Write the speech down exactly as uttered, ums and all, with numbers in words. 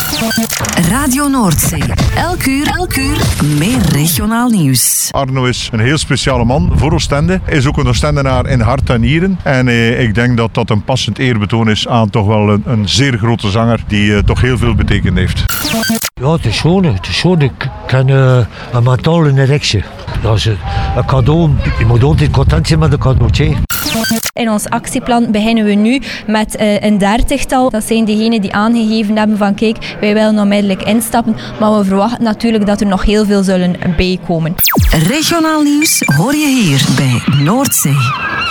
Radio Noordzee. Elk uur, elk uur meer regionaal nieuws. Arno is een heel speciale man voor Oostende. Hij is ook een Oostendenaar in hart en nieren. En eh, ik denk dat dat een passend eerbetoon is aan toch wel een, een zeer grote zanger die eh, toch heel veel betekend heeft. Ja, het is schoon. Het is schoon. Ik ken uh, een mentale erectie. Dat is een cadeau. Je moet altijd content zijn met een cadeautje. In ons actieplan beginnen we nu met uh, een dertigtal. Dat zijn degenen die aangegeven hebben van kijk, wij willen onmiddellijk instappen. Maar we verwachten natuurlijk dat er nog heel veel zullen bijkomen. Regionaal nieuws hoor je hier bij Noordzee.